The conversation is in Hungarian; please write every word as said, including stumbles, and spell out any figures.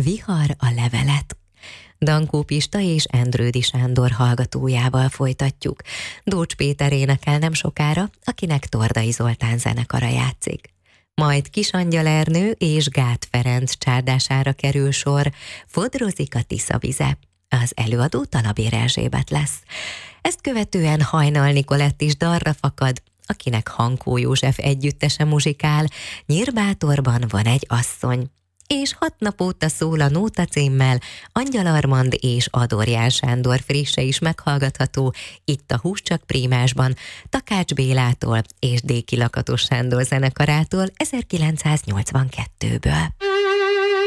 Vihar a levelet. Dankó Pista és Endrődi Sándor hallgatójával folytatjuk. Dócs Péter énekel nem sokára, akinek Tordai Zoltán zenekara játszik. Majd Kisangyal Ernő és Gát Ferenc csárdására kerül sor, Fodrozik a Tisza vize. Az előadó Talabér Erzsébet lesz. Ezt követően Hajnal Nikolett is dalra fakad, akinek Hankó József együttese muzsikál, Nyírbátorban van egy asszony. És hat nap óta szól a Nóta címmel, Angyal Armand és Adorján Sándor frisse is meghallgatható itt a Hús csak Prímásban, Takács Bélától és Déki Lakatos Sándor zenekarától ezerkilencszáznyolcvankettőből.